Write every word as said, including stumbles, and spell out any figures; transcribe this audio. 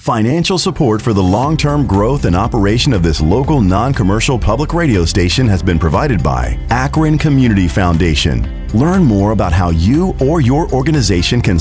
Financial support for the long-term growth and operation of this local non-commercial public radio station has been provided by Akron Community Foundation. Learn more about how you or your organization can